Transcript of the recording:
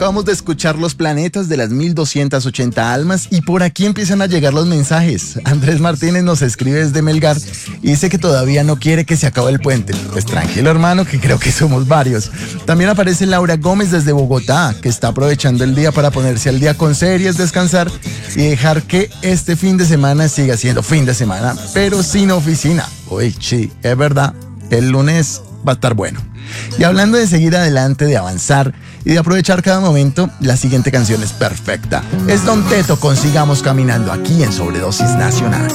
acabamos de escuchar Los Planetas de las 1280 almas y por aquí empiezan a llegar los mensajes. Andrés Martínez nos escribe desde Melgar y dice que todavía no quiere que se acabe el puente. Pues tranquilo, hermano, que creo que somos varios. También aparece Laura Gómez desde Bogotá, que está aprovechando el día para ponerse al día con series, descansar y dejar que este fin de semana siga siendo fin de semana, pero sin oficina. Uy, sí, es verdad, el lunes va a estar bueno. Y hablando de seguir adelante, de avanzar y de aprovechar cada momento, la siguiente canción es perfecta. Es Don Teto con Sigamos Caminando aquí en Sobredosis Nacional.